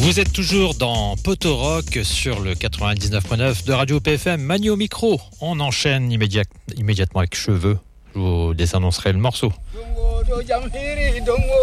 Vous êtes toujours dans Poto Rock sur le 99.9 de Radio PFM. Manu au micro. On enchaîne immédiatement avec Cheveux. Je vous désannoncerai le morceau.